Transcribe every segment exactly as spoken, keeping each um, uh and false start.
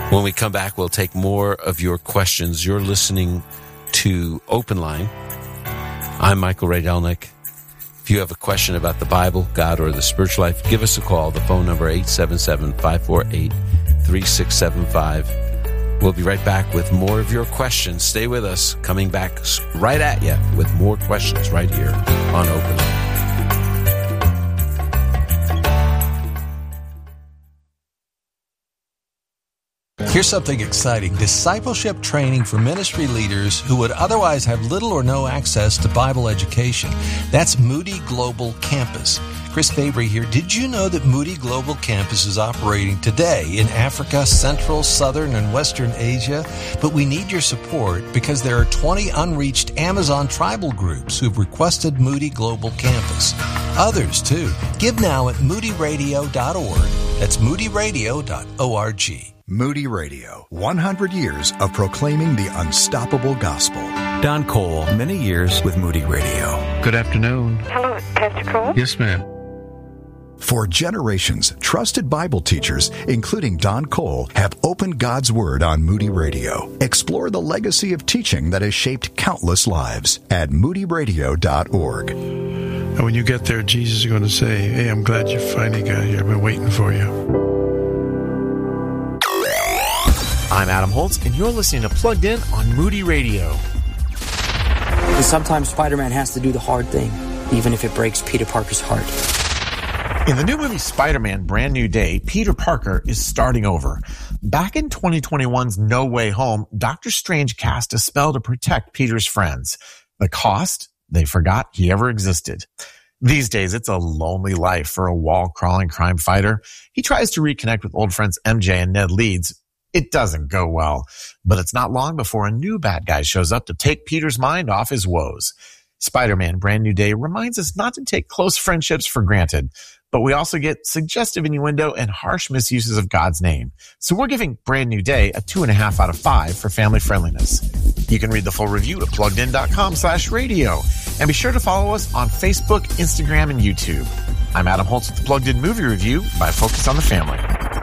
When we come back, we'll take more of your questions. You're listening to Open Line. I'm Michael Ray Delnick. If you have a question about the Bible, God, or the spiritual life, give us a call. The phone number eight seven seven, five four eight, three six seven five. We'll be right back with more of your questions. Stay with us. Coming back right at you with more questions right here on Open Line. Here's something exciting. Discipleship training for ministry leaders who would otherwise have little or no access to Bible education. That's Moody Global Campus. Chris Fabry here. Did you know that Moody Global Campus is operating today in Africa, Central, Southern, and Western Asia? But we need your support because there are twenty unreached Amazon tribal groups who've requested Moody Global Campus. Others, too. Give now at moody radio dot org. That's moody radio dot org. Moody Radio, one hundred years of proclaiming the unstoppable gospel. Don Cole, many years with Moody Radio. Good afternoon. Hello, Pastor Cole. Yes, ma'am. For generations, trusted Bible teachers, including Don Cole, have opened God's Word on Moody Radio. Explore the legacy of teaching that has shaped countless lives at moody radio dot org. And when you get there, Jesus is going to say, hey, I'm glad you finally got here. I've been waiting for you. I'm Adam Holtz, and you're listening to Plugged In on Moody Radio. And sometimes Spider-Man has to do the hard thing, even if it breaks Peter Parker's heart. In the new movie Spider-Man Brand New Day, Peter Parker is starting over. Back in twenty twenty-one's No Way Home, Doctor Strange cast a spell to protect Peter's friends. The cost? They forgot he ever existed. These days, it's a lonely life for a wall-crawling crime fighter. He tries to reconnect with old friends M J and Ned Leeds. It doesn't go well, but it's not long before a new bad guy shows up to take Peter's mind off his woes. Spider-Man Brand New Day reminds us not to take close friendships for granted, but we also get suggestive innuendo and harsh misuses of God's name. So we're giving Brand New Day a two and a half out of five for family friendliness. You can read the full review at pluggedin.com slash radio. And be sure to follow us on Facebook, Instagram, and YouTube. I'm Adam Holtz with the Plugged In Movie Review by Focus on the Family.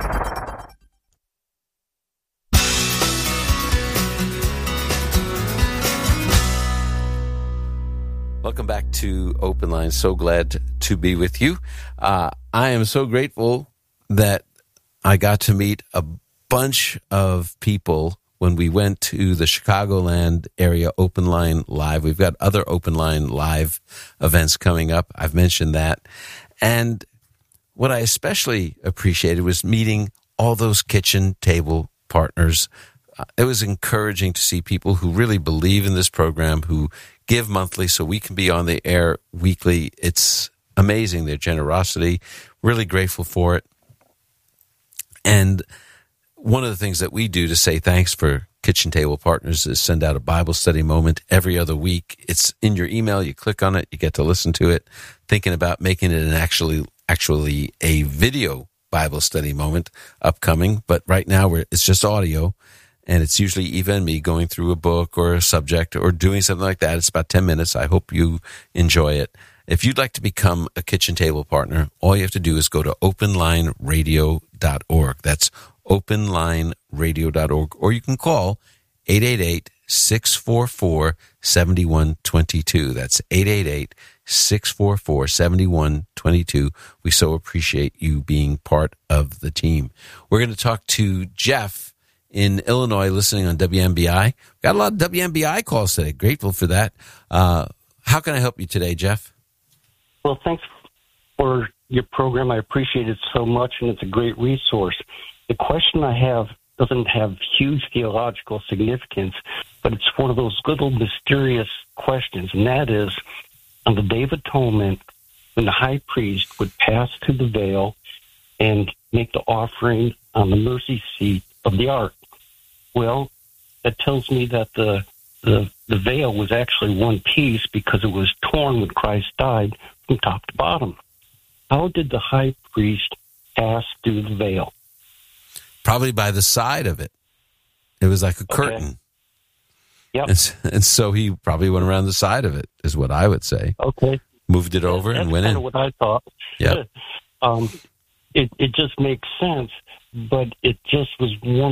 Welcome back to Open Line. So glad to be with you. Uh, I am so grateful that I got to meet a bunch of people when we went to the Chicagoland area Open Line Live. We've got other Open Line Live events coming up. I've mentioned that. And what I especially appreciated was meeting all those kitchen table partners. Uh, it was encouraging to see people who really believe in this program, who give monthly so we can be on the air weekly. It's amazing, their generosity. Really grateful for it. And one of the things that we do to say thanks for Kitchen Table Partners is send out a Bible study moment every other week. It's in your email. You click on it. You get to listen to it. Thinking about making it an actually, actually a video Bible study moment upcoming. But right now we're, it's just audio. And it's usually Eva and me going through a book or a subject or doing something like that. It's about ten minutes. I hope you enjoy it. If you'd like to become a Kitchen Table Partner, all you have to do is go to open line radio dot org. That's open line radio dot org. Or you can call eight eight eight, six four four, seven one two two. That's eight eight eight, six four four, seven one two two. We so appreciate you being part of the team. We're going to talk to Jeff in Illinois, listening on W M B I. Got a lot of W M B I calls today. Grateful for that. Uh, how can I help you today, Jeff? Well, thanks for your program. I appreciate it so much, and it's a great resource. The question I have doesn't have huge theological significance, but it's one of those little mysterious questions, and that is, on the Day of Atonement, when the high priest would pass through the veil and make the offering on the mercy seat of the ark. Well, that tells me that the, the the veil was actually one piece because it was torn when Christ died from top to bottom. How did the high priest pass through the veil? Probably by the side of it. It was like a Okay. curtain. Yep. And, and so he probably went around the side of it, is what I would say. Okay. Moved it over That's and went kind in. of what I thought. Yep. um, it, it just makes sense, but it just was one